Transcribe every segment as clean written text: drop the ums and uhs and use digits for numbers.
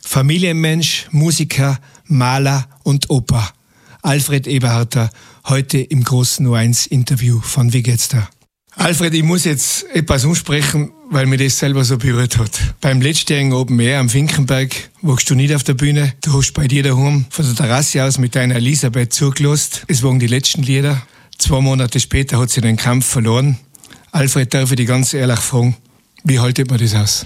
Familienmensch, Musiker, Maler und Opa. Alfred Eberharter, heute im großen O1-Interview von Wie geht's da? Alfred, ich muss jetzt etwas umsprechen, weil mir das selber so berührt hat. Beim letztjährigen Open Air am Finkenberg warst du nicht auf der Bühne. Du hast bei dir daheim von der Terrasse aus mit deiner Elisabeth zugelassen. Es waren die letzten Lieder. 2 Monate später hat sie den Kampf verloren. Alfred, darf ich dich ganz ehrlich fragen, wie haltet man das aus?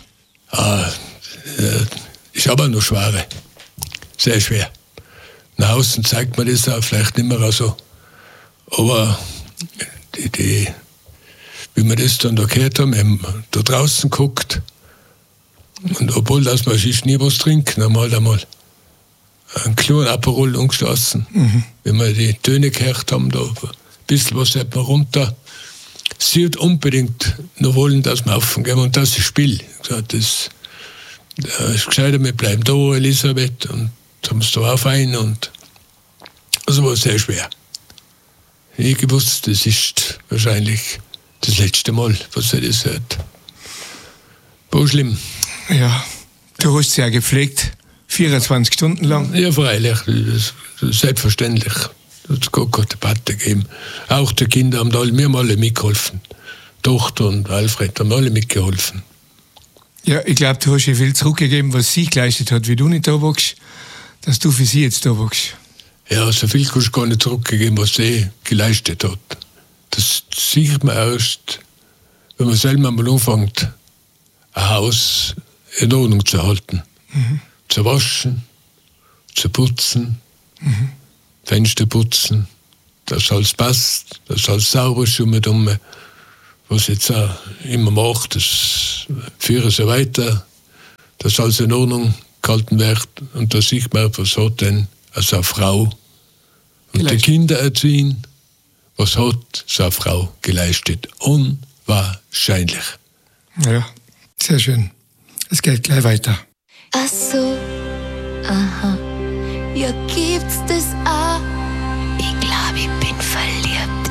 Ich habe noch schwere. Sehr schwer. Nach außen zeigt man das auch vielleicht nicht mehr so. Aber wie wir das dann da gehört haben, haben da draußen geguckt. Und obwohl dass wir nie was trinken, haben wir halt einmal einen kleinen Aperol angestoßen. Wenn wir die Töne gehört haben, da ein bisschen was hat man runter. Sie hat unbedingt noch wollen, dass wir aufgehen und das ist Spiel. Ich gesagt, das ist gescheiter, wir bleiben da, Elisabeth, und haben es da auf ein und das war sehr schwer. Ich gewusst, das ist wahrscheinlich das letzte Mal, was er das hört. War schlimm. Ja, du hast sie ja gepflegt, 24 Stunden lang. Ja, freilich, das ist selbstverständlich. Es hat gar keine Debatte gegeben. Auch die Kinder haben alle, wir haben alle mitgeholfen. Die Tochter und Alfred haben alle mitgeholfen. Ja, ich glaube, du hast ihr viel zurückgegeben, was sie geleistet hat, wie du nicht da warst, dass du für sie jetzt da warst. Ja, so viel kannst du gar nicht zurückgegeben, was sie geleistet hat. Das sieht man erst, wenn man selber mal anfängt, ein Haus in Ordnung zu halten. Zu waschen, zu putzen, Fenster putzen, dass alles passt, dass alles sauber ist mit was jetzt auch immer macht, das führe so weiter, dass alles in Ordnung gehalten wird. Und da sieht man, was hat denn so eine Frau und die Kinder erziehen, was hat so eine Frau geleistet. Unwahrscheinlich. Ja, sehr schön. Es geht gleich weiter. Ach so, aha, ja gibt's das auch. Ich glaub, ich bin verliebt.